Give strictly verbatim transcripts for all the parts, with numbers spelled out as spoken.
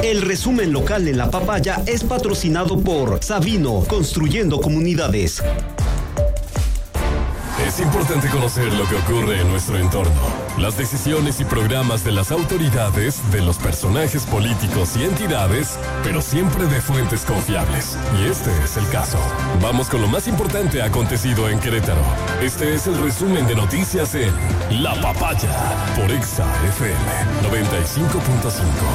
El resumen local en La Papaya es patrocinado por Sabino, construyendo comunidades. Es importante conocer lo que ocurre en nuestro entorno, las decisiones y programas de las autoridades, de los personajes políticos y entidades, pero siempre de fuentes confiables. Y este es el caso. Vamos con lo más importante acontecido en Querétaro. Este es el resumen de noticias en La Papaya, por Exa F M noventa y cinco punto cinco.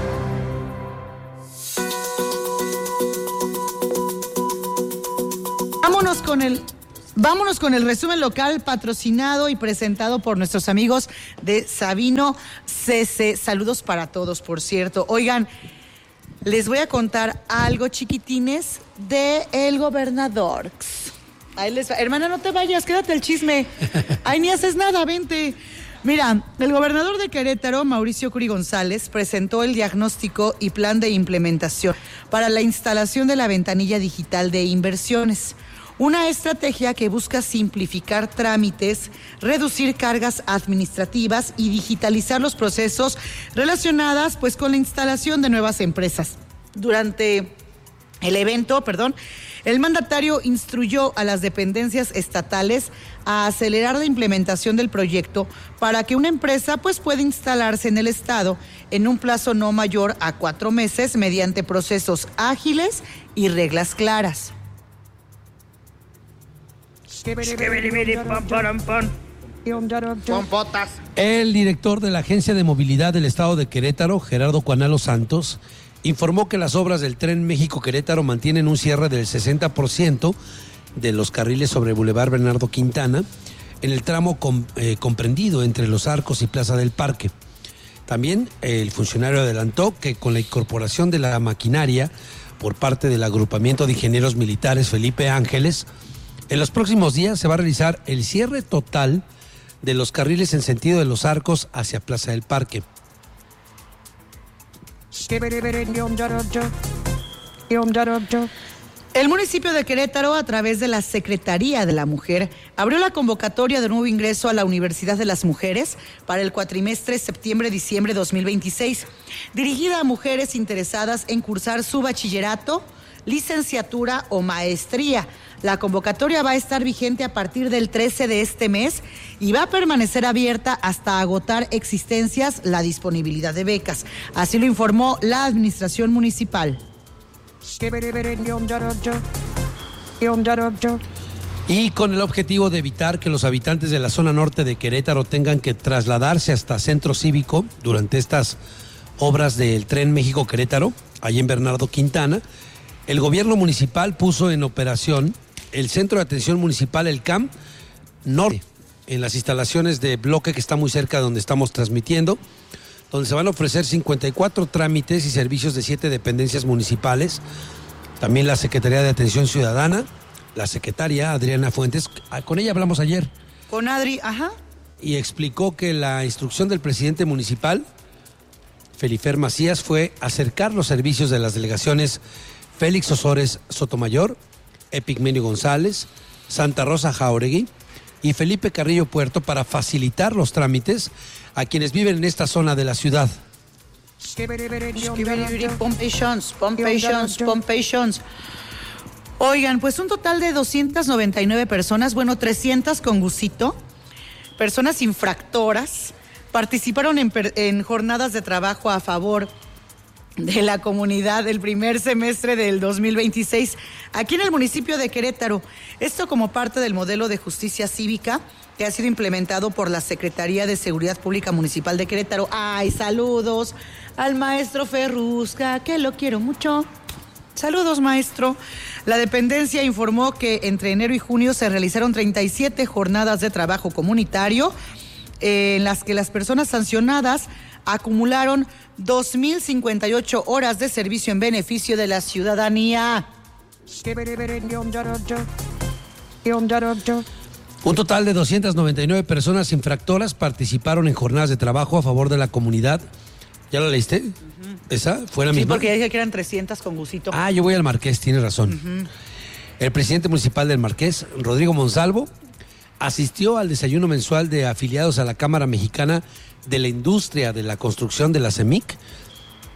Vámonos con el... Vámonos con el resumen local patrocinado y presentado por nuestros amigos de Sabino C C. Saludos para todos, por cierto. Oigan, les voy a contar algo, chiquitines, de el gobernador. Ahí les va. Hermana, no te vayas, quédate el chisme. Ahí ni haces nada, vente. Mira, el gobernador de Querétaro, Mauricio Curi González, presentó el diagnóstico y plan de implementación para la instalación de la ventanilla digital de inversiones. Una estrategia que busca simplificar trámites, reducir cargas administrativas y digitalizar los procesos relacionados pues, con la instalación de nuevas empresas. Durante el evento, perdón, el mandatario instruyó a las dependencias estatales a acelerar la implementación del proyecto para que una empresa pues, pueda instalarse en el estado en un plazo no mayor a cuatro meses mediante procesos ágiles y reglas claras. El director de la Agencia de Movilidad del Estado de Querétaro, Gerardo Cuanalo Santos, informó que las obras del Tren México-Querétaro mantienen un cierre del sesenta por ciento de los carriles sobre Boulevard Bernardo Quintana en el tramo com, eh, comprendido entre Los Arcos y Plaza del Parque. También eh, el funcionario adelantó que con la incorporación de la maquinaria por parte del agrupamiento de ingenieros militares Felipe Ángeles, en los próximos días se va a realizar el cierre total de los carriles en sentido de Los Arcos hacia Plaza del Parque. El municipio de Querétaro, a través de la Secretaría de la Mujer, abrió la convocatoria de nuevo ingreso a la Universidad de las Mujeres para el cuatrimestre septiembre-diciembre dos mil veintiséis, dirigida a mujeres interesadas en cursar su bachillerato, licenciatura o maestría. La convocatoria va a estar vigente a partir del trece de este mes y va a permanecer abierta hasta agotar existencias la disponibilidad de becas. Así lo informó la administración municipal. Y con el objetivo de evitar que los habitantes de la zona norte de Querétaro tengan que trasladarse hasta Centro Cívico durante estas obras del Tren México-Querétaro, allí en Bernardo Quintana, el gobierno municipal puso en operación el Centro de Atención Municipal, el C A M Norte, en las instalaciones de bloque que está muy cerca de donde estamos transmitiendo, donde se van a ofrecer cincuenta y cuatro trámites y servicios de siete dependencias municipales, también la Secretaría de Atención Ciudadana, la secretaria Adriana Fuentes, con ella hablamos ayer. Con Adri, ajá. Y explicó que la instrucción del presidente municipal, Felifer Macías, fue acercar los servicios de las delegaciones Félix Osores Sotomayor, Epigmenio González, Santa Rosa Jauregui y Felipe Carrillo Puerto para facilitar los trámites a quienes viven en esta zona de la ciudad. Oigan, pues un total de doscientas noventa y nueve personas, bueno, trescientas con gusito, personas infractoras, participaron en, en jornadas de trabajo a favor de la comunidad del primer semestre del dos mil veintiséis aquí en el municipio de Querétaro. Esto como parte del modelo de justicia cívica que ha sido implementado por la Secretaría de Seguridad Pública Municipal de Querétaro. Ay, saludos al maestro Ferrusca, que lo quiero mucho. Saludos, maestro. La dependencia informó que entre enero y junio se realizaron treinta y siete jornadas de trabajo comunitario eh, en las que las personas sancionadas acumularon dos mil cincuenta y ocho horas de servicio en beneficio de la ciudadanía. Un total de doscientas noventa y nueve personas infractoras participaron en jornadas de trabajo a favor de la comunidad. ¿Ya la leíste? Uh-huh. ¿Esa fue la sí, misma? Sí, porque ya dije que eran trescientas con gusito. Ah, yo voy al Marqués, tienes razón. Uh-huh. El presidente municipal del Marqués, Rodrigo Monsalvo, asistió al desayuno mensual de afiliados a la Cámara Mexicana de la Industria de la Construcción de la CEMIC,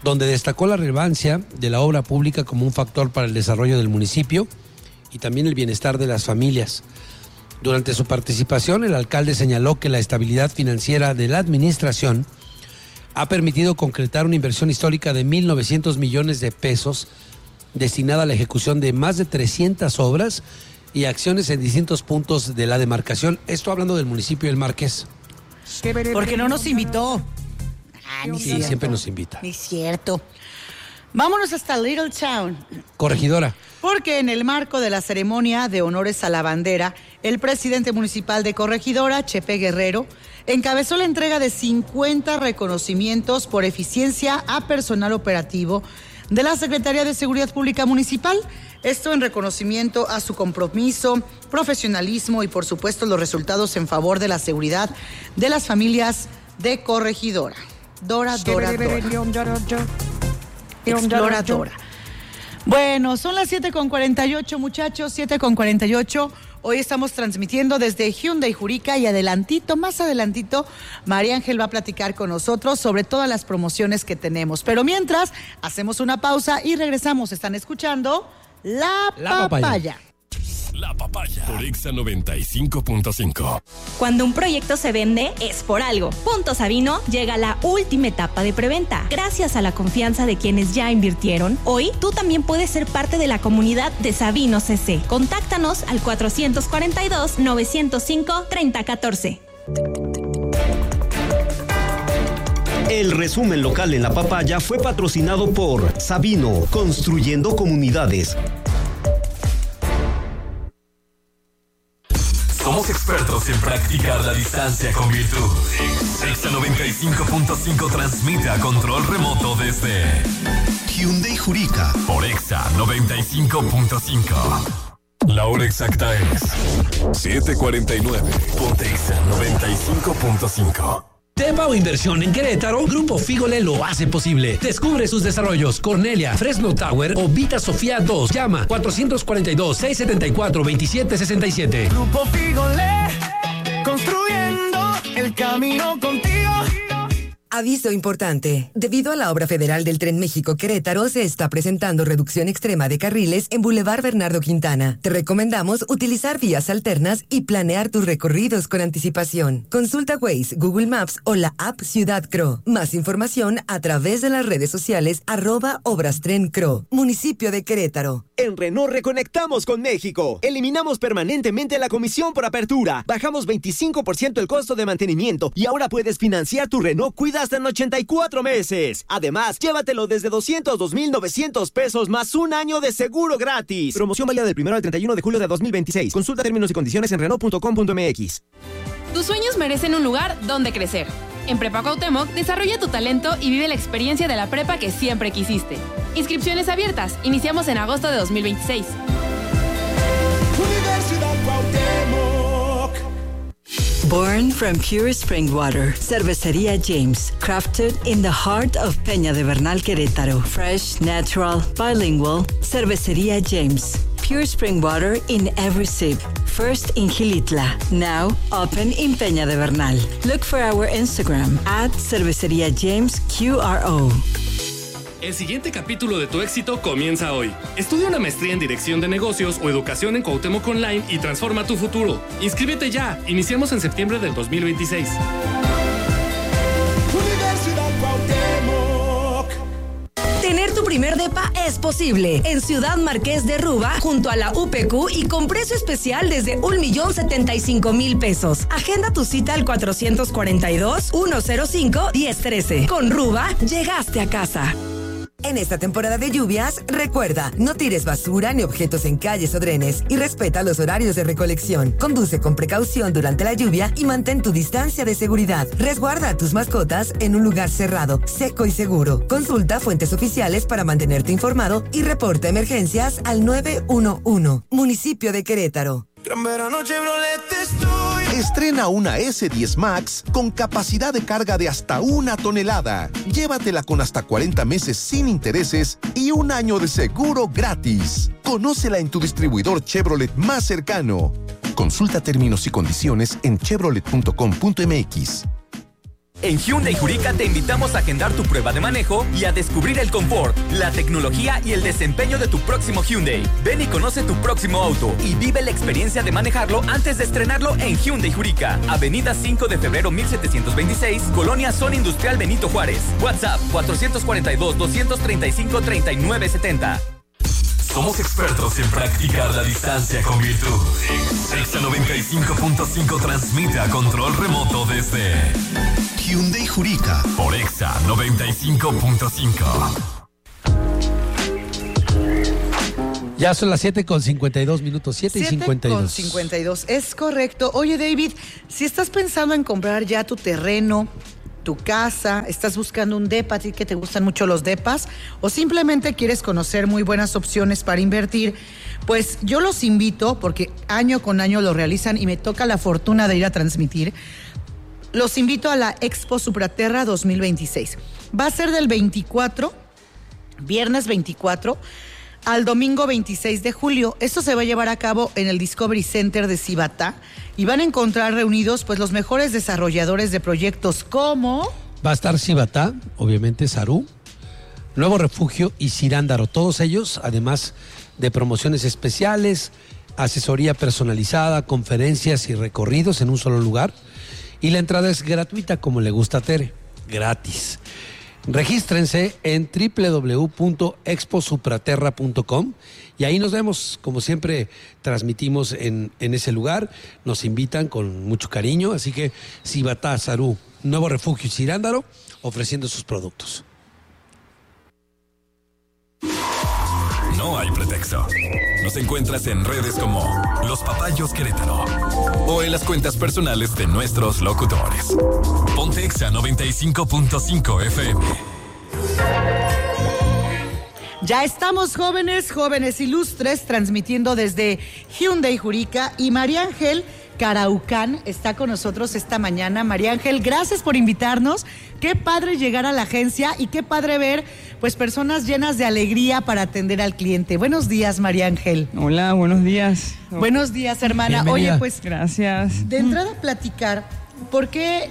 donde destacó la relevancia de la obra pública como un factor para el desarrollo del municipio y también el bienestar de las familias. Durante su participación, el alcalde señaló que la estabilidad financiera de la administración ha permitido concretar una inversión histórica de mil novecientos millones de pesos destinada a la ejecución de más de trescientas obras y acciones en distintos puntos de la demarcación. Esto hablando del municipio del Marqués. Porque no nos invitó. Ah, ni Sí, cierto. siempre nos invita. Ni cierto. Vámonos hasta Little Town. Corregidora. Porque en el marco de la ceremonia de honores a la bandera, el presidente municipal de Corregidora, Chepe Guerrero, encabezó la entrega de cincuenta reconocimientos por eficiencia a personal operativo de la Secretaría de Seguridad Pública Municipal. Esto en reconocimiento a su compromiso, profesionalismo y, por supuesto, los resultados en favor de la seguridad de las familias de Corregidora. Dora, Dora, Dora. Exploradora. Bueno, son las siete con cuarenta y ocho, muchachos, siete con cuarenta y ocho. Hoy estamos transmitiendo desde Hyundai Jurica y adelantito, más adelantito, María Ángel va a platicar con nosotros sobre todas las promociones que tenemos. Pero mientras, hacemos una pausa y regresamos. Están escuchando La, La Papaya. Papaya. La Papaya por Exa noventa y cinco punto cinco. Cuando un proyecto se vende, es por algo. Punto Sabino llega a la última etapa de preventa. Gracias a la confianza de quienes ya invirtieron, hoy tú también puedes ser parte de la comunidad de Sabino C C. Contáctanos al cuatro cuatro dos, nueve cero cinco, tres cero uno cuatro. El resumen local en La Papaya fue patrocinado por Sabino, construyendo comunidades. Somos expertos en practicar la distancia con virtud. Exa noventa y cinco punto cinco transmite a control remoto desde Hyundai Jurica. por Exa noventa y cinco punto cinco. La hora exacta es siete cuarenta y nueve. Ponte Exa noventa y cinco punto cinco. Tepa o inversión en Querétaro, Grupo Fígole lo hace posible. Descubre sus desarrollos: Cornelia, Fresno Tower o Vita Sofía dos. Llama cuatro cuatro dos, seis siete cuatro, dos siete seis siete. Grupo Fígole, construyendo el camino contigo. Aviso importante. Debido a la obra federal del Tren México-Querétaro, se está presentando reducción extrema de carriles en Boulevard Bernardo Quintana. Te recomendamos utilizar vías alternas y planear tus recorridos con anticipación. Consulta Waze, Google Maps o la app Ciudad Cro. Más información a través de las redes sociales arroba Obras Tren Cro. Municipio de Querétaro. En Renault reconectamos con México. Eliminamos permanentemente la comisión por apertura. Bajamos veinticinco por ciento el costo de mantenimiento y ahora puedes financiar tu Renault Cuida hasta en ochenta y cuatro meses. Además, llévatelo desde doscientos dos mil novecientos pesos más un año de seguro gratis. Promoción válida del primero al treinta y uno de julio de dos mil veintiséis. Consulta términos y condiciones en renault punto com punto m x. Tus sueños merecen un lugar donde crecer. En Prepa Cuauhtémoc, desarrolla tu talento y vive la experiencia de la prepa que siempre quisiste. Inscripciones abiertas. Iniciamos en agosto de dos mil veintiséis. Universidad Cuauhtémoc. Born from pure spring water, Cervecería James, crafted in the heart of Peña de Bernal, Querétaro. Fresh, natural, bilingual, Cervecería James. Pure spring water in every sip. First in Gilitla, now open in Peña de Bernal. Look for our Instagram at Cervecería James Q R O. El siguiente capítulo de tu éxito comienza hoy. Estudia una maestría en Dirección de Negocios o Educación en Cuauhtémoc Online y transforma tu futuro. Inscríbete ya. Iniciamos en septiembre del dos mil veintiséis. Universidad Cuauhtémoc. Tener tu primer depa es posible en Ciudad Marqués de Ruba, junto a la U P Q y con precio especial desde un millón setenta y cinco mil pesos. Agenda tu cita al cuatro cuatro dos, uno cero cinco, uno cero uno tres. Con Ruba, llegaste a casa. En esta temporada de lluvias, recuerda, no tires basura ni objetos en calles o drenes y respeta los horarios de recolección. Conduce con precaución durante la lluvia y mantén tu distancia de seguridad. Resguarda a tus mascotas en un lugar cerrado, seco y seguro. Consulta fuentes oficiales para mantenerte informado y reporta emergencias al nueve uno uno. Municipio de Querétaro. Gran verano Chevrolet estoy. Estrena una ese diez Max con capacidad de carga de hasta una tonelada. Llévatela con hasta cuarenta meses sin intereses y un año de seguro gratis. Conócela en tu distribuidor Chevrolet más cercano. Consulta términos y condiciones en chevrolet punto com punto m x. En Hyundai Jurica te invitamos a agendar tu prueba de manejo y a descubrir el confort, la tecnología y el desempeño de tu próximo Hyundai. Ven y conoce tu próximo auto y vive la experiencia de manejarlo antes de estrenarlo en Hyundai Jurica. Avenida cinco de febrero mil setecientos veintiséis, Colonia Zona Industrial Benito Juárez. WhatsApp cuatro cuatro dos, dos tres cinco, tres nueve siete cero. Somos expertos en practicar la distancia con virtud. Exa noventa y cinco punto cinco transmite a control remoto desde Hyundai Jurica por Exa noventa y cinco punto cinco. Ya son las siete con cincuenta y dos minutos, siete y cincuenta y dos. con cincuenta y dos, es correcto. Oye, David, si estás pensando en comprar ya tu terreno, tu casa, estás buscando un depa, a ti que te gustan mucho los depas, o simplemente quieres conocer muy buenas opciones para invertir, pues yo los invito, porque año con año lo realizan y me toca la fortuna de ir a transmitir, los invito a la Expo Supraterra dos mil veintiséis. Va a ser del veinticuatro, viernes veinticuatro, al domingo veintiséis de julio. Esto se va a llevar a cabo en el Discovery Center de Cibatá y van a encontrar reunidos pues los mejores desarrolladores de proyectos como... Va a estar Cibatá, obviamente Sarú, Nuevo Refugio y Cirándaro. Todos ellos, además de promociones especiales, asesoría personalizada, conferencias y recorridos en un solo lugar. Y la entrada es gratuita, como le gusta a Tere, gratis. Regístrense en doble u doble u doble u punto expo supraterra punto com y ahí nos vemos. Como siempre, transmitimos en, en ese lugar. Nos invitan con mucho cariño. Así que Cibatá, Sarú, Nuevo Refugio y Cirándaro ofreciendo sus productos. No hay pretexto. Nos encuentras en redes como Los Papayos Querétaro o en las cuentas personales de nuestros locutores. Ponte Exa noventa y cinco punto cinco F M. Ya estamos jóvenes, jóvenes ilustres, transmitiendo desde Hyundai Jurica, y María Ángel Caraucán está con nosotros esta mañana. María Ángel, gracias por invitarnos. Qué padre llegar a la agencia y qué padre ver pues personas llenas de alegría para atender al cliente. Buenos días, María Ángel. Hola, buenos días. Buenos días, hermana. Bienvenida. Oye, pues gracias. De entrada platicar, ¿por qué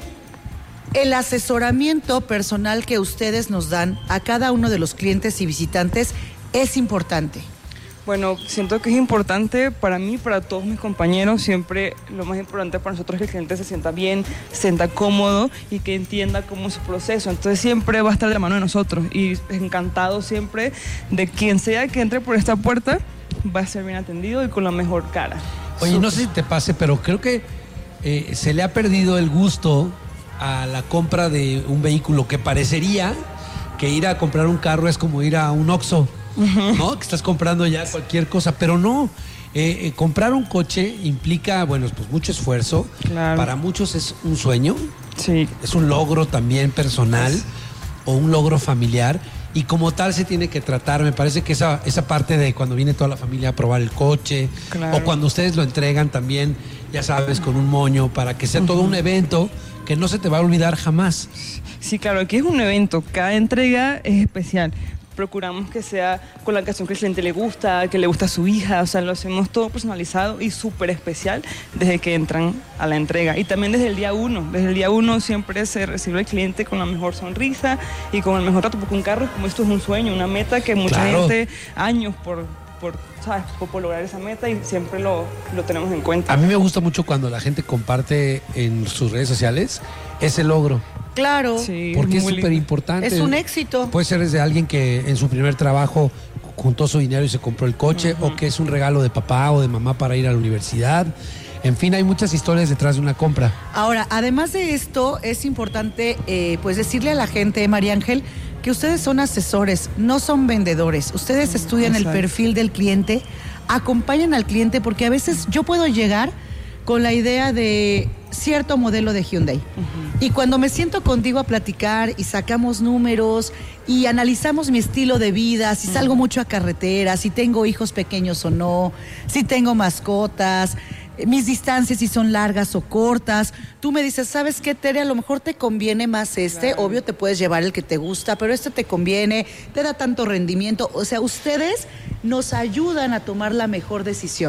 el asesoramiento personal que ustedes nos dan a cada uno de los clientes y visitantes es importante? Bueno, siento que es importante para mí, para todos mis compañeros. Siempre lo más importante para nosotros es que el cliente se sienta bien, se sienta cómodo y que entienda cómo es su proceso. Entonces siempre va a estar de la mano de nosotros y encantado siempre de quien sea que entre por esta puerta va a ser bien atendido y con la mejor cara. Oye, no sé si te pase, pero creo que eh, se le ha perdido el gusto a la compra de un vehículo, que parecería que ir a comprar un carro es como ir a un Oxxo, ¿no? Que estás comprando ya cualquier cosa, pero no. Eh, eh, comprar un coche implica, bueno, pues mucho esfuerzo. Claro. Para muchos es un sueño. Sí. Es un logro también personal es. o un logro familiar. Y como tal se tiene que tratar. Me parece que esa, esa parte de cuando viene toda la familia a probar el coche, claro, o cuando ustedes lo entregan también, ya sabes, con un moño, para que sea uh-huh. todo un evento que no se te va a olvidar jamás. Sí, claro, aquí es un evento. Cada entrega es especial. Procuramos que sea con la canción que al cliente le gusta, que le gusta a su hija, o sea, lo hacemos todo personalizado y súper especial desde que entran a la entrega. Y también desde el día uno, desde el día uno siempre se recibe al cliente con la mejor sonrisa y con el mejor trato, porque un carro, como esto es un sueño, una meta que mucha claro. gente, años por, por, ¿sabes? Por, por lograr esa meta, y siempre lo, lo tenemos en cuenta. A mí me gusta mucho cuando la gente comparte en sus redes sociales ese logro. Claro, sí, porque es súper lindo. importante. Es un éxito. Puede ser desde alguien que en su primer trabajo juntó su dinero y se compró el coche, uh-huh. o que es un regalo de papá o de mamá para ir a la universidad. En fin, hay muchas historias detrás de una compra. Ahora, además de esto, es importante eh, pues decirle a la gente, María Ángel, que ustedes son asesores, no son vendedores. Ustedes estudian Exacto. el perfil del cliente, acompañan al cliente, porque a veces yo puedo llegar con la idea de cierto modelo de Hyundai. Uh-huh. Y cuando me siento contigo a platicar y sacamos números y analizamos mi estilo de vida, si uh-huh. salgo mucho a carretera, si tengo hijos pequeños o no, si tengo mascotas, mis distancias si son largas o cortas, tú me dices, ¿sabes qué, Tere? A lo mejor te conviene más este, claro. obvio te puedes llevar el que te gusta, pero este te conviene, te da tanto rendimiento. O sea, ustedes nos ayudan a tomar la mejor decisión.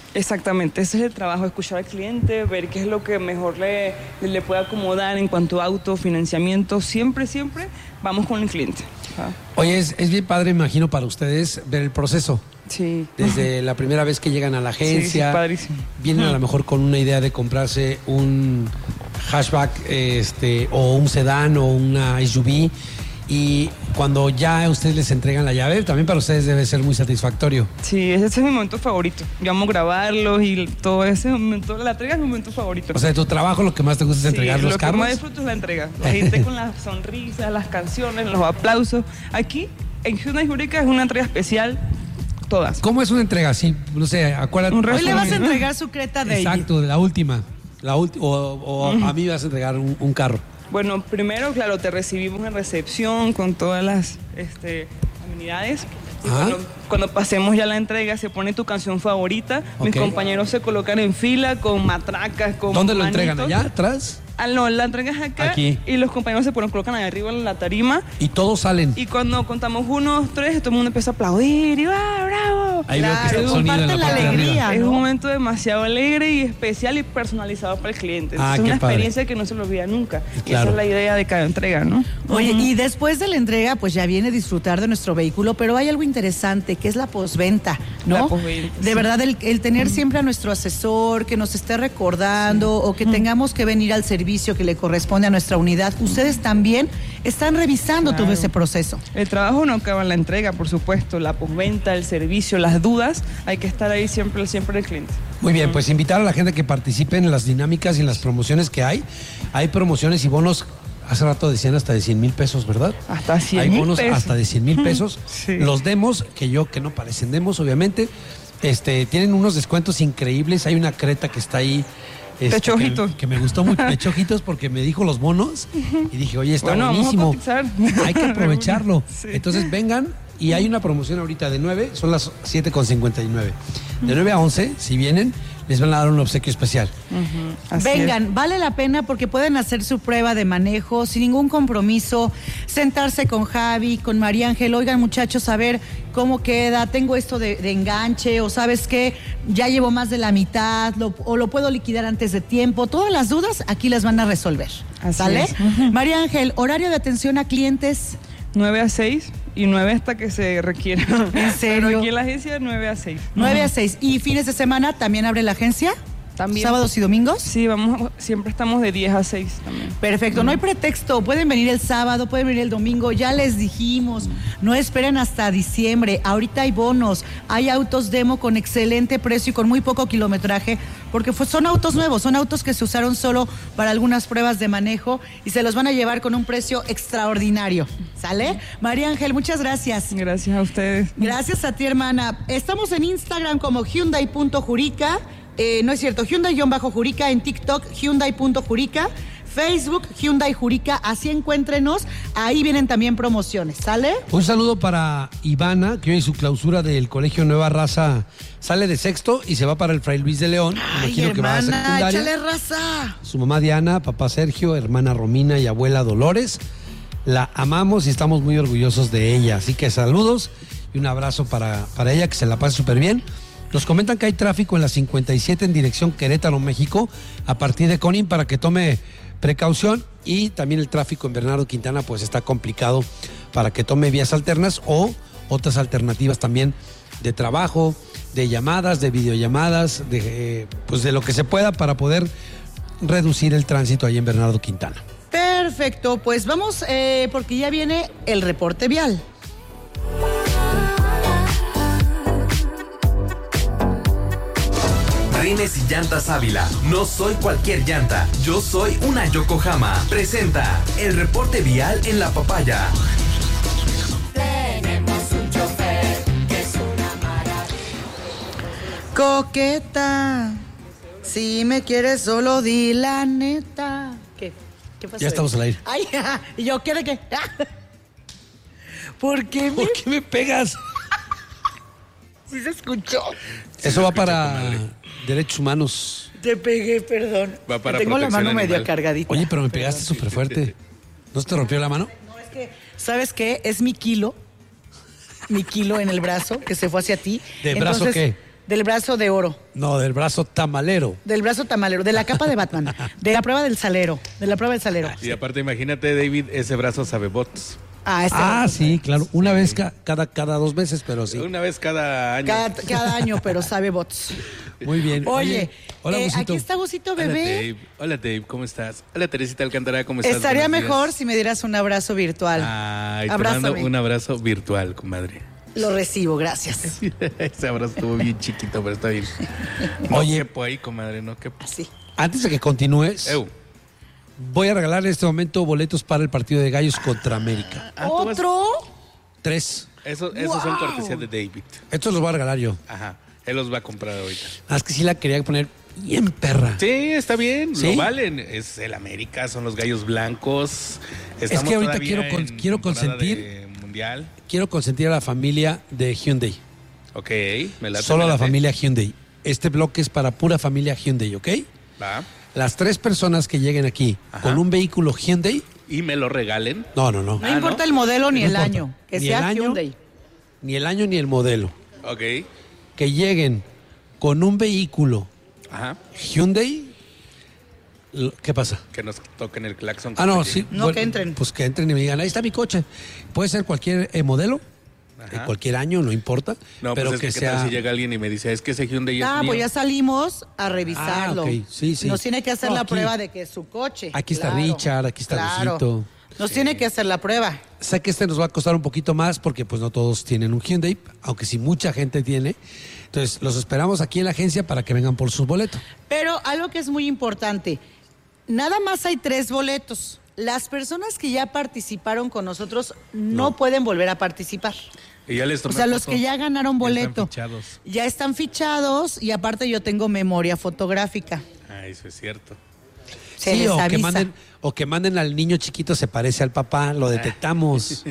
Exactamente, ese es el trabajo, escuchar al cliente, ver qué es lo que mejor le, le puede acomodar en cuanto a auto, financiamiento, siempre, siempre vamos con el cliente. ¿Ah? Oye, es, es bien padre, imagino, para ustedes ver el proceso. Sí. Desde la primera vez que llegan a la agencia, sí, sí, padrísimo. Vienen a lo mejor con una idea de comprarse un hatchback este, o un sedán o una S U V, y cuando ya ustedes les entregan la llave, también para ustedes debe ser muy satisfactorio. Sí, ese es mi momento favorito. Yo amo grabarlos y todo ese momento, la entrega es mi momento favorito. O sea, de tu trabajo lo que más te gusta es entregar sí, los lo carros. Lo que más disfruto es la entrega. La gente con las sonrisas, las canciones, los aplausos. Aquí, en Hyundai Jurica, es una entrega especial. Todas. ¿Cómo es una entrega? Sí, no sé, acuérdate. Hoy le vas a entregar su Creta Daily. Exacto, la última. La ulti- o o uh-huh. A mí vas a entregar un, un carro. Bueno, primero, claro, te recibimos en recepción con todas las este, amenidades. Y cuando, cuando pasemos ya la entrega, se pone tu canción favorita. Okay. Mis compañeros se colocan en fila con matracas, con ¿Dónde lo manitos. entregan? ¿Allá atrás? Ah, no, la entregas acá. Aquí. Y los compañeros se ponen, colocan ahí arriba en la tarima. Y todos salen. Y cuando contamos unos, tres, todo el mundo empieza a aplaudir. Y ¡ah, bravo! Ahí claro, veo que está el sonido en la, la parte alegría. de arriba. Es un momento demasiado alegre y especial y personalizado para el cliente. Ah, es una padre. experiencia que no se lo olvida nunca. Y claro. esa es la idea de cada entrega, ¿no? Oye, uh-huh. y después de la entrega, pues ya viene disfrutar de nuestro vehículo, pero hay algo interesante, que es la postventa, ¿no? La postventa, de sí. verdad, el, el tener uh-huh. siempre a nuestro asesor, que nos esté recordando, sí. o que uh-huh. tengamos que venir al servicio que le corresponde a nuestra unidad. Ustedes también están revisando claro. todo ese proceso. El trabajo no acaba en la entrega, por supuesto, la postventa, el servicio, las dudas, hay que estar ahí siempre, siempre el cliente. Muy bien, pues invitar a la gente que participe en las dinámicas y en las promociones que hay. Hay promociones y bonos, hace rato decían hasta de cien mil pesos, ¿verdad? Hasta cien Hay mil bonos pesos. hasta de cien mil pesos. Sí. Los demos, que yo, que no parecen demos, obviamente, este, tienen unos descuentos increíbles. Hay una Creta que está ahí. Este, Pecho ojitos. Que, que me gustó mucho, Pecho ojitos, porque me dijo los bonos y dije, oye, está bueno, buenísimo. Vamos a hay que aprovecharlo. Sí. Entonces vengan, y hay una promoción ahorita de nueve, son las siete con cincuenta y nueve. De nueve a once, si vienen, les van a dar un obsequio especial. Uh-huh. Vengan, es. Vale la pena porque pueden hacer su prueba de manejo sin ningún compromiso, sentarse con Javi, con María Ángel. Oigan, muchachos, a ver cómo queda, tengo esto de, de enganche, o sabes qué, ya llevo más de la mitad, lo, o lo puedo liquidar antes de tiempo. Todas las dudas aquí las van a resolver. Así ¿Sale? es. Uh-huh. María Ángel, horario de atención a clientes. nueve a seis y nueve hasta que se requiera. ¿En serio? Pero aquí en la agencia nueve a seis. nueve a seis. ¿Y fines de semana también abre la agencia? También. ¿Sábados y domingos? Sí, vamos, siempre estamos de diez a seis también. Perfecto, no hay pretexto, pueden venir el sábado, pueden venir el domingo, ya les dijimos, no esperen hasta diciembre, ahorita hay bonos, hay autos demo con excelente precio y con muy poco kilometraje, porque pues son autos nuevos, son autos que se usaron solo para algunas pruebas de manejo y se los van a llevar con un precio extraordinario, ¿sale? María Ángel, muchas gracias. Gracias a ustedes. Gracias a ti, hermana. Estamos en Instagram como Hyundai punto Jurica. Eh, no es cierto, Hyundai-Jurica, en TikTok, Hyundai punto Jurica, Facebook, Hyundai Jurica, así encuéntrenos, ahí vienen también promociones, ¿sale? Un saludo para Ivana, que hoy su clausura del Colegio Nueva Raza sale de sexto y se va para el Fray Luis de León. Ay, Imagino que va a hermana, secundaria. échale raza. Su mamá Diana, papá Sergio, hermana Romina y abuela Dolores. La amamos y estamos muy orgullosos de ella, así que saludos y un abrazo para, para ella, que se la pase súper bien. Nos comentan que hay tráfico en la cincuenta y siete en dirección Querétaro, México, a partir de Conin, para que tome precaución, y también el tráfico en Bernardo Quintana pues está complicado para que tome vías alternas o otras alternativas también de trabajo, de llamadas, de videollamadas, de, eh, pues de lo que se pueda para poder reducir el tránsito ahí en Bernardo Quintana. Perfecto, pues vamos eh, porque ya viene el reporte vial. Rines y Llantas Ávila. No soy cualquier llanta, yo soy una Yokohama. Presenta el reporte vial en La Papaya. Tenemos un chofer que es una maravilla. Coqueta, si me quieres solo di la neta. ¿Qué? ¿Qué pasó? Ya estamos al aire. Ay, ¿y yo qué de qué? ¿Por qué me... ¿Por qué me pegas? Sí se escuchó. Eso va para derechos humanos. Te pegué, perdón. Va para Tengo la mano protección medio animal. cargadita. Oye, pero me pegaste súper fuerte. ¿No se te rompió la mano? No, es que, ¿sabes qué? Es mi kilo. Mi kilo en el brazo que se fue hacia ti. ¿De brazo qué? del brazo de oro. No, del brazo tamalero. Del brazo tamalero, de la capa de Batman, de la prueba del salero, de la prueba del salero. Y aparte, imagínate, David, ese brazo sabe bots. Ah, este Ah, brazo. sí, claro. Una vez ca- cada, cada dos meses, pero sí. Una vez cada año. Cada, cada año, pero sabe bots. Muy bien. Oye, hola, eh, Gusito. aquí está Gusito Hola, bebé. Dave. Hola, Dave. ¿Cómo estás? Hola, Teresita Alcántara. ¿Cómo estás? Estaría Buenos mejor días. si me dieras un abrazo virtual. Ay, te Abrázame. mando un abrazo virtual, comadre. Lo recibo, gracias. Ese abrazo estuvo bien chiquito, pero está bien. No Oye. quepo ahí, comadre, no quepo. Así. Antes de que continúes, Eu. voy a regalar en este momento boletos para el partido de Gallos contra América. Ah, ¿tú vas- ¿Otro? Tres. Eso, esos son cortesía de David. Estos los voy a regalar yo. Ajá. Él los va a comprar ahorita. Ah, es que sí la quería poner bien perra. Sí, está bien, ¿Sí? lo valen. Es el América, son los gallos blancos. Es que ahorita todavía quiero con- en quiero temporada consentir- de Mundial. Quiero consentir a la familia de Hyundai. Ok, me late. Solo me a la late. familia Hyundai. Este bloque es para pura familia Hyundai, ¿ok? Va. Las tres personas que lleguen aquí con un vehículo Hyundai. Y me lo regalen. No, no, no. No importa el modelo ni No el importa. año, que Ni sea el año, Hyundai. Ni el año ni el modelo. Ok. Que lleguen con un vehículo Ajá. Hyundai. lo- ¿Qué pasa? Que nos toquen el claxon. Ah, no, cuando sí. lleguen. No, que entren. Pues que entren y me digan, ahí está mi coche. Puede ser cualquier eh, modelo, de Ajá. cualquier año, no importa. No, pero pues es que, que, ¿qué tal sea. si llega alguien y me dice, es que ese Hyundai Ah, es mío? pues ya salimos a revisarlo. Ah, ok. Sí, sí. Nos tiene que hacer No, la aquí- prueba de que es su coche. Aquí está Claro. Richard, aquí está Claro. Luisito. Nos tiene que hacer la prueba. Sé que este nos va a costar un poquito más porque pues no todos tienen un Hyundai, aunque sí mucha gente tiene. Entonces los esperamos aquí en la agencia para que vengan por sus boletos. Pero algo que es muy importante, nada más hay tres boletos. Las personas que ya participaron con nosotros no, pueden volver a participar. Y ya les O tomé sea, los foto. que ya ganaron Ya boleto. están fichados. Ya están fichados y aparte yo tengo memoria fotográfica. Ah, eso es cierto. Se Sí, les o que avisa. manden, o que manden al niño chiquito se parece al papá, lo detectamos.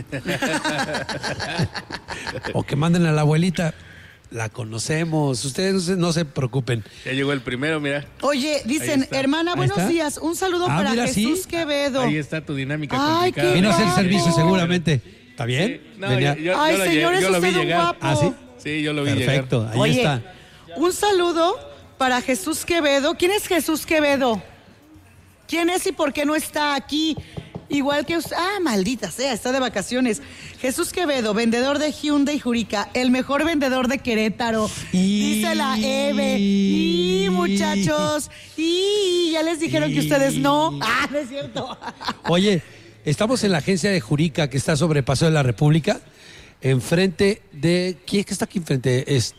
O que manden a la abuelita, la conocemos. Ustedes no se, no se preocupen. Ya llegó el primero, mira. Oye, Ahí dicen, está. hermana, Ahí buenos está. días. Un saludo Ah, para mira, Jesús sí. Quevedo. Ahí está tu dinámica Ay, complicada. qué Vino a hacer guapo. servicio seguramente. ¿Está bien? Sí. No, Venía- yo, yo- Ay, yo lo, señor, lle- yo es lo vi usted un llegar. guapo. ¿Ah, sí? Sí, yo lo vi Perfecto, llegar. ahí Oye, está. un saludo para Jesús Quevedo. ¿Quién es Jesús Quevedo? ¿Quién es y por qué no está aquí? Igual que usted. Ah, maldita sea, está de vacaciones. Jesús Quevedo, vendedor de Hyundai Jurica, el mejor vendedor de Querétaro. Y- Dice la Eve. Y muchachos. Y ya les dijeron que ustedes no. Ah, no es cierto. Oye, estamos en la agencia de Jurica que está sobre Paseo de la República, enfrente de... ¿Quién es que está aquí enfrente? Es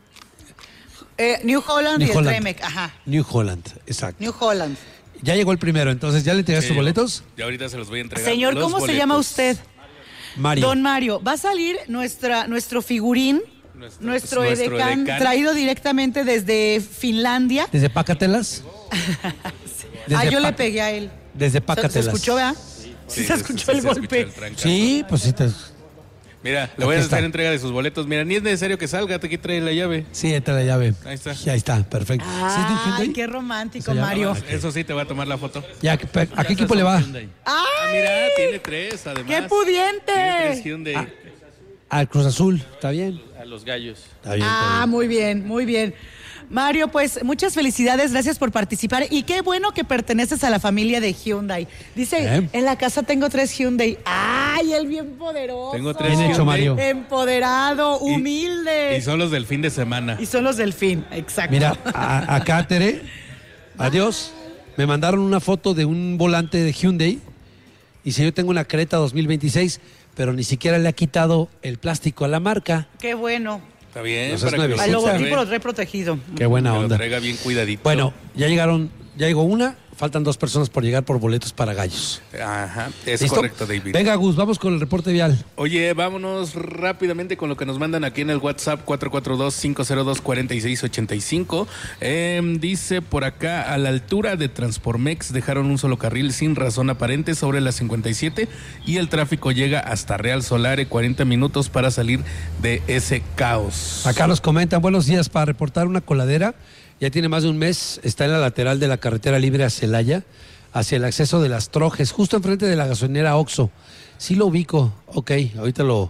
Eh, New Holland New y el Holland. Tremec. Ajá. New Holland, exacto. New Holland. Ya llegó el primero, entonces, ¿ya le entregaste Sí, sus boletos? Ya ahorita se los voy a entregar. Señor, los ¿cómo se boletos. llama usted? Mario. Don Mario, va a salir nuestra, nuestro figurín, Nuestro- nuestro, pues, nuestro edecán, edecán. traído directamente desde Finlandia. ¿Desde Pácatelas? Desde Ah, yo le Paca- pegué a él. Desde ¿Se, se Pácatelas. escuchó, verdad? Sí, se escuchó el se golpe. el trancazo. Sí, pues sí. Te... Mira, le voy a Aquí hacer está. entrega de sus boletos. Mira, ni es necesario que salga, aquí trae la llave. Sí, entra la llave. Ahí está. Ya está, perfecto. ¿Sí es de un Ay, Hyundai? qué romántico, Se llama- Mario. Eso sí, te va a tomar la foto. Ya, ¿a qué equipo le va? ¡Ay! Ah, mira, tiene tres, además. ¡Qué Tiene pudiente! tres Hyundai. Al Cruz Azul, ¿está bien? A los gallos. Está bien. Ah, muy bien, muy bien. Mario, pues muchas felicidades, gracias por participar y qué bueno que perteneces a la familia de Hyundai. Dice, Bien. en la casa tengo tres Hyundai. ¡Ay, él bien poderoso! Tengo tres Bien hecho, Hyundai. Mario. Empoderado, Y- humilde. Y son los del fin de semana. Y son los del fin, exacto. Mira, a- acá, Tere, adiós. Me mandaron una foto de un volante de Hyundai. Y si yo tengo una Creta dos mil veintiséis, pero ni siquiera le ha quitado el plástico a la marca. Qué bueno. Está bien. Pues es para que lo nuevecita. Al Al logotipo conserve, lo trae protegido. Qué buena que lo onda. traiga bien cuidadito. Bueno, ya llegaron, ya llegó una, faltan dos personas por llegar por boletos para gallos. Ajá, es ¿Listo? correcto, David. Venga, Gus, vamos con el reporte vial. Oye, vámonos rápidamente con lo que nos mandan aquí en el WhatsApp cuatro cuatro dos, cinco cero dos, cuatro seis ocho cinco. Eh, dice por acá, a la altura de Transformex dejaron un solo carril sin razón aparente sobre la cincuenta y siete y el tráfico llega hasta Real Solare, cuarenta minutos para salir de ese caos. Acá nos comentan, buenos días, para reportar una coladera. Ya tiene más de un mes, está en la lateral de la carretera libre a Celaya, hacia el acceso de las Trojes, justo enfrente de la gasolinera Oxxo. Sí lo ubico, ok, ahorita lo,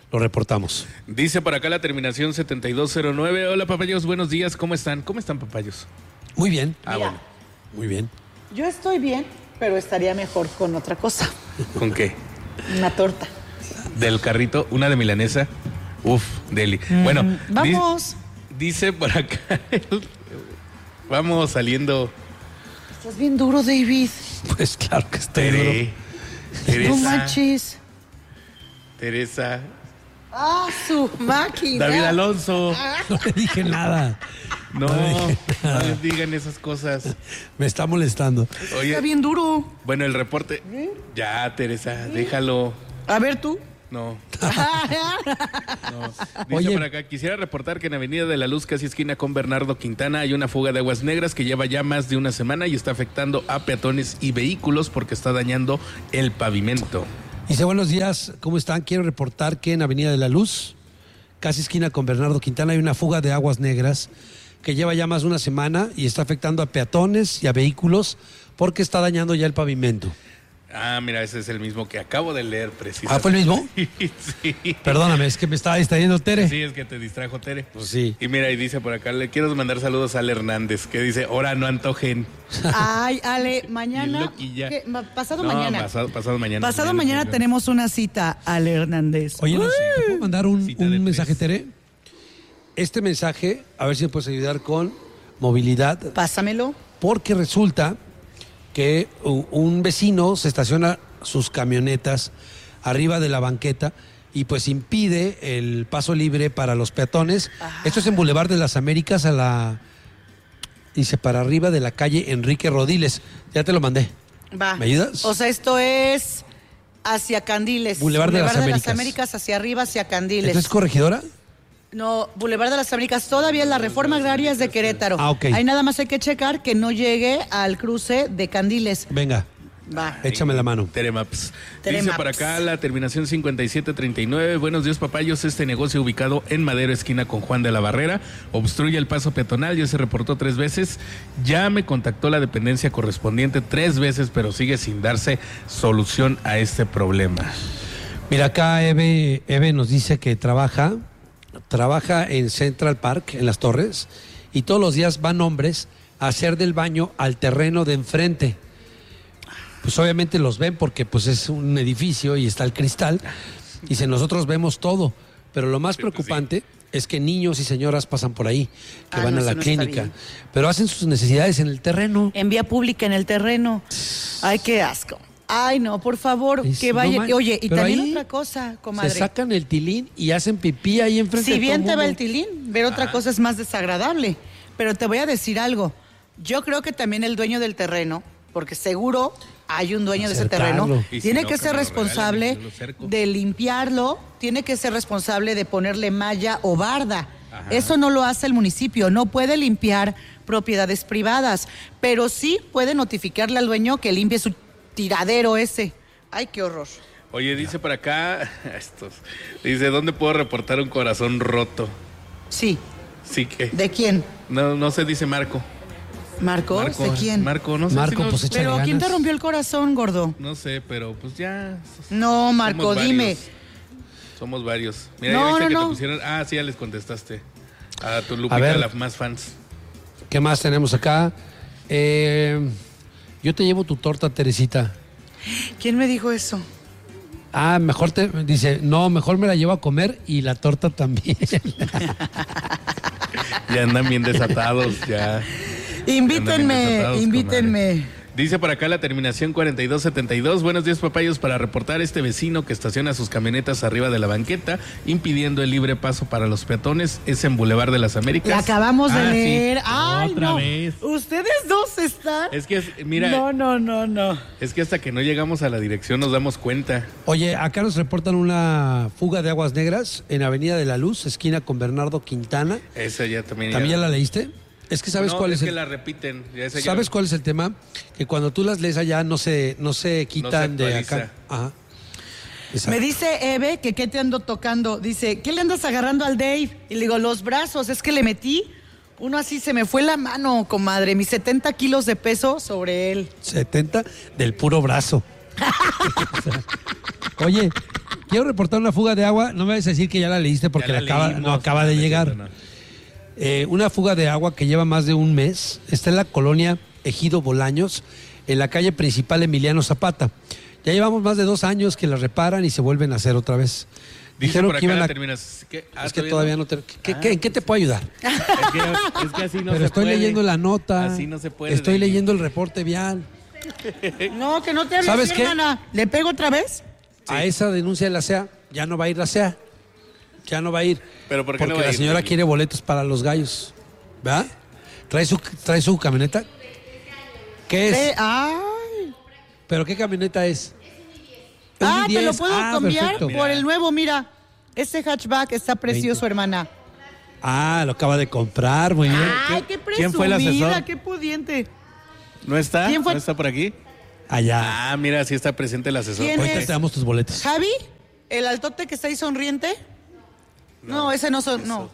lo reportamos. Dice por acá la terminación setenta y dos cero nueve. Hola, papayos, buenos días. ¿Cómo están? ¿Cómo están, papayos? Muy bien. Ah, Mira. bueno. Muy bien. Yo estoy bien, pero estaría mejor con otra cosa. ¿Con qué? Una torta. Del carrito, una de milanesa. Uf, deli. Bueno, Mm, vamos. di- dice por acá. Vamos saliendo. Estás bien duro, David. Pues claro que estoy Tere, duro. Teresa. No manches. Teresa. Ah, su máquina. David Alonso. No le dije nada. No, No dije no nada. les digan esas cosas. Me está molestando. Oye, Está bien duro. bueno, el reporte. Ya, Teresa, déjalo. A ver tú. No. Dice Oye. por acá, quisiera reportar que en Avenida de la Luz, casi esquina con Bernardo Quintana, hay una fuga de aguas negras que lleva ya más de una semana y está afectando a peatones y vehículos porque está dañando el pavimento. Dice, buenos días, ¿cómo están? Quiero reportar que en Avenida de la Luz, casi esquina con Bernardo Quintana, hay una fuga de aguas negras que lleva ya más de una semana y está afectando a peatones y a vehículos porque está dañando ya el pavimento. Ah, mira, ese es el mismo que acabo de leer precisamente. ¿Ah, fue el mismo? Sí. Perdóname, es que me estaba distrayendo Tere. Sí, es que te distrajo Tere. Pues sí. Y mira, y dice por acá, le quiero mandar saludos a Ale Hernández, que dice, ahora no antojen. Ay, Ale, Bien mañana. loquilla. ¿qué? Ma- Pasado No, mañana. Pasado, pasado mañana. Pasado mañana tenemos una cita, Ale Hernández. Oye, no sé, ¿te puedo mandar un, Cita de un mensaje, Tere? Este mensaje, a ver si me puedes ayudar con movilidad. Pásamelo. Porque resulta que u- un vecino se estaciona sus camionetas arriba de la banqueta y pues impide el paso libre para los peatones. Esto es en Boulevard de las Américas a la... Dice, para arriba de la calle Enrique Rodiles. Ya te lo mandé. Va. ¿Me ayudas? O sea, esto es hacia Candiles. Boulevard de las Américas. Américas hacia arriba, hacia Candiles. ¿Esto es corregidora? No, Boulevard de las Américas, todavía es la reforma agraria es de Querétaro. Ah, ok. Ahí nada más hay que checar que no llegue al cruce de Candiles. Venga, Va. échame la mano. Teremaps. Teremaps. Dice por acá la terminación cincuenta y siete treinta y nueve. Buenos días, papayos. Este negocio ubicado en Madero, esquina con Juan de la Barrera, obstruye el paso peatonal. Ya se reportó tres veces. Ya me contactó la dependencia correspondiente tres veces, pero sigue sin darse solución a este problema. Mira, acá Eve, Eve nos dice que trabaja, trabaja en Central Park, en Las Torres, y todos los días van hombres a hacer del baño al terreno de enfrente. Pues obviamente los ven porque pues es un edificio y está el cristal. Dice, nosotros vemos todo, pero lo más preocupante es que niños y señoras pasan por ahí, que Ah, van no, a la eso no está clínica, bien. pero hacen sus necesidades en el terreno. En vía pública, en el terreno. Ay, qué asco. Ay, no, por favor, Es- que no vayan. man- Oye, y pero también ahí otra cosa, comadre. Se sacan el tilín y hacen pipí ahí enfrente Si de bien todo te va mundo. el tilín, ver otra cosa es más desagradable. Pero te voy a decir algo. Yo creo que también el dueño del terreno, porque seguro hay un dueño de ese Acercarlo. terreno, Y si tiene no, que que ser me lo responsable regalen y yo lo cerco. de limpiarlo, tiene que ser responsable de ponerle malla o barda. Ajá. Eso no lo hace el municipio, no puede limpiar propiedades privadas, pero sí puede notificarle al dueño que limpie su tiradero ese. Ay, qué horror. Oye, dice por acá, estos, dice, ¿dónde puedo reportar un corazón roto? Sí. Sí que. ¿De quién? No, no se dice Marco. ¿Marcos? Marco, ¿De quién? Marco, no sé. Marco, si no, pues, échale Pero ¿quién te ganas. rompió el corazón, gordo? no sé, pero pues ya. No, Marco, somos dime. varios. Somos varios. Mira, No, ya viste no, que no. te pusieron. Ah, sí, ya les contestaste. A tu Lupita, A ver. la más fans. ¿Qué más tenemos acá? Eh, yo te llevo tu torta, Teresita. ¿Quién me dijo eso? Ah, mejor te... Dice, no, mejor me la llevo a comer y la torta también. Ya andan bien desatados, ya. Invítenme, desatados, invítenme. Dice por acá la terminación cuarenta y dos setenta y dos. Buenos días, papayos, para reportar este vecino que estaciona sus camionetas arriba de la banqueta, impidiendo el libre paso para los peatones. Es en Boulevard de las Américas. La acabamos de Ah, sí. leer. Ay, Otra no. vez. Ustedes dos están. Es que, es- mira, No, no, no, no. es que hasta que no llegamos a la dirección nos damos cuenta. Oye, acá nos reportan una fuga de aguas negras en Avenida de la Luz, esquina con Bernardo Quintana. Esa ya también. ¿También ya la leíste? Es que sabes No, cuál es es, que el... la repiten. Ya esa ya- ¿Sabes cuál es el tema? Que cuando tú las lees allá no se, no se quitan de actualiza. acá. Ajá. Exacto. Me dice Eve que qué te ando tocando. Dice, ¿qué le andas agarrando al Dave? Y le digo, los brazos. Es que le metí uno así, se me fue la mano, comadre. Mis setenta kilos de peso sobre él. setenta del puro brazo. Oye, quiero reportar una fuga de agua. No me vas a decir que ya la leíste porque Ya la la acaba, leímos, no acaba de no, llegar. no, no. Eh, una fuga de agua que lleva más de un mes. Está en la colonia Ejido Bolaños, en la calle principal Emiliano Zapata. Ya llevamos más de dos años que la reparan y se vuelven a hacer otra vez. Dice Dijeron por que acá iban la a... terminas. ¿Qué? Ah, Es que todavía no te... ¿Qué, qué- ¿En qué te puedo ayudar? Es que, es que así no Pero se estoy puede. leyendo la nota. Así no se puede. Estoy David. leyendo el reporte vial. No, que no te hables, ¿Sabes qué? hermana. ¿Le pego otra vez? A esa denuncia de la C E A, ya no va a ir la C E A. Ya no va a ir. ¿Pero por qué Porque no va a la ir, señora David? quiere boletos para los gallos. ¿Verdad? ¿Trae su, trae su camioneta? ¿Qué es? Eh, ay. ¿Pero qué camioneta es? Ah, Un te lo diez. puedo Ah, cambiar perfecto. por el nuevo, mira. Este hatchback está precioso, hermana. Ah, lo acaba de comprar, muy bien. Ay, qué presumida, ¿Quién fue el asesor? qué pudiente. ¿No está? ¿Quién fue? ¿No está por aquí? Allá. Ah, mira, sí está presente el asesor. ¿Quién Ahorita es? te damos tus boletos. ¿Javi? ¿El altote que está ahí sonriente? No, ese no son, no.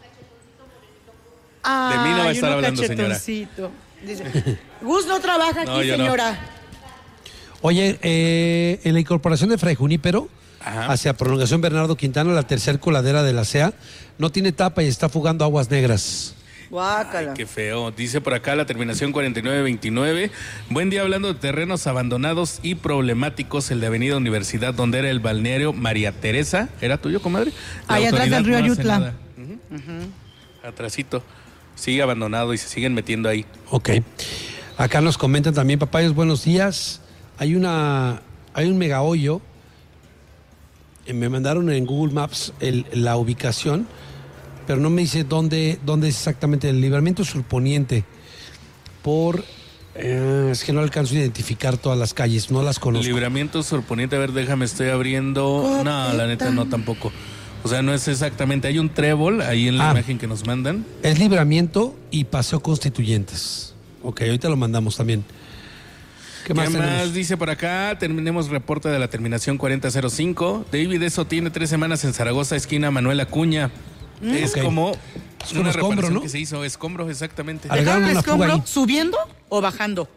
De mí no va a Ay, estar uno hablando, señora. cachetoncito. Dice, Gus no trabaja aquí, No, yo no. señora. Oye, eh, en la incorporación de Fray Junípero, Ajá. hacia Prolongación Bernardo Quintana, la tercer coladera de la C E A, no tiene tapa y está fugando aguas negras. Guácala. Qué feo. Dice por acá la terminación cuarenta y nueve veintinueve. Buen día, hablando de terrenos abandonados y problemáticos, el de Avenida Universidad, donde era el balneario María Teresa. ¿Era tuyo, comadre? La Ahí atrás autoridad del río no hace Ayutla. nada. Ujú. Atrasito. Sigue abandonado y se siguen metiendo ahí. Ok. Acá nos comentan también, papayos, buenos días. Hay una, hay un mega hoyo. Eh, Me mandaron en Google Maps el- la ubicación, pero no me dice dónde, dónde es exactamente el libramiento surponiente. Por, eh, es que no alcanzo a identificar todas las calles, no las conozco. Libramiento surponiente, a ver, déjame, estoy abriendo. No, la neta no tampoco. O sea, no es exactamente. Hay un trébol ahí en la Ah. imagen que nos mandan. Es Libramiento y Paseo Constituyentes. Ok, ahorita lo mandamos también. ¿Qué ¿Qué más más, tenemos? dice por acá? Terminemos reporte de la terminación cuarenta cero cinco. David, eso tiene tres semanas en Zaragoza, esquina Manuel Acuña. Mm. Es Ok. como Es un una escombro, reparación ¿no? que se hizo. Escombro, exactamente. Agregaron ¿Dejaron el una fuga escombro ahí. subiendo o bajando?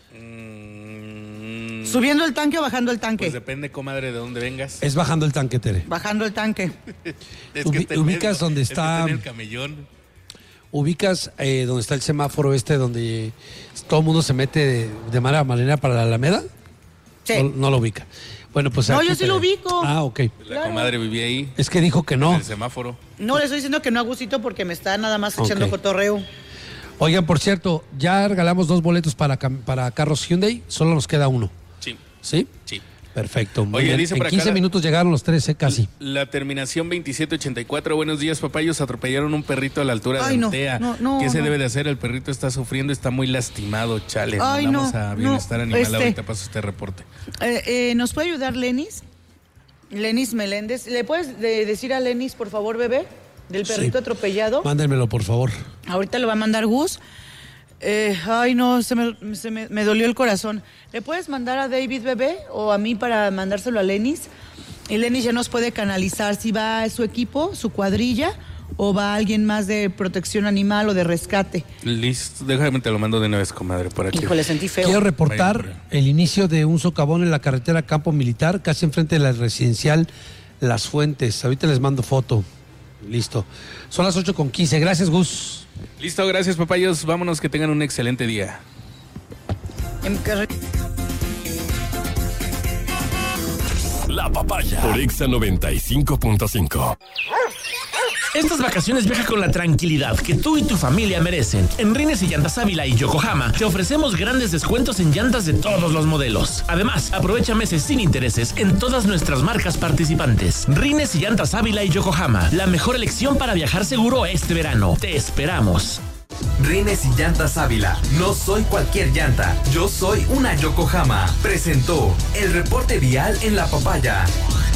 Mm, ¿Subiendo el tanque o bajando el tanque? Pues depende, comadre, de dónde vengas. Es bajando el tanque, Tere. Bajando el tanque. Es Ubi- está en ubicas medio, donde es que está- en el camellón. Ubicas eh, donde está el semáforo este, donde todo el mundo se mete de, de mala manera para la Alameda. Sí. No, no lo ubica. Bueno, pues No, aquí yo sí te- lo ubico. Ah, ok. La Claro. comadre vivía ahí. Es que dijo que En no. el semáforo. No le estoy diciendo que no a gustito porque me está nada más echando Ok. cotorreo. Oigan, por cierto, ya regalamos dos boletos para, cam- para carros Hyundai, solo nos queda uno. Sí, ¿Sí? sí. Perfecto. Muy Oye, bien. dice en por acá quince la- minutos llegaron los trece casi. La terminación veintisiete ochenta y cuatro. Buenos días, papayos. Atropellaron un perrito a la altura Ay, de no, Antea. no, no, ¿Qué se no. debe de hacer? El perrito está sufriendo, está muy lastimado. Chale, Ay, mandamos no, a no, Bienestar Animal. este- Ahorita paso este reporte. Eh, eh, ¿Nos puede ayudar Lenis? Lenis Meléndez. ¿Le puedes de- decir a Lenis, por favor, bebé? Del perrito Sí. atropellado. Mándenmelo, por favor. Ahorita lo va a mandar Gus. Eh, ay, no, se, me, se me, me dolió el corazón. ¿Le puedes mandar a David, bebé? O a mí para mandárselo a Lenis. Y Lenis ya nos puede canalizar si va a su equipo, su cuadrilla, o va alguien más de protección animal o de rescate. Listo, déjame te lo mando de una vez, comadre, por aquí. Híjole, sentí feo. Quiero Vayan reportar por ahí. el inicio de un socavón en la carretera Campo Militar, casi enfrente de la residencial Las Fuentes. Ahorita les mando foto. Listo. Son las ocho con quince. Gracias, Gus. Listo, gracias, papayos. Vámonos, que tengan un excelente día. En carre- La Papaya por Exa noventa y cinco punto cinco. Estas vacaciones viaja con la tranquilidad que tú y tu familia merecen. En Rines y Llantas Ávila y Yokohama te ofrecemos grandes descuentos en llantas de todos los modelos. Además, aprovecha meses sin intereses en todas nuestras marcas participantes. Rines y Llantas Ávila y Yokohama, la mejor elección para viajar seguro este verano. Te esperamos. Rines y Llantas Ávila. No soy cualquier llanta. Yo soy una Yokohama. Presentó el reporte vial en La Papaya.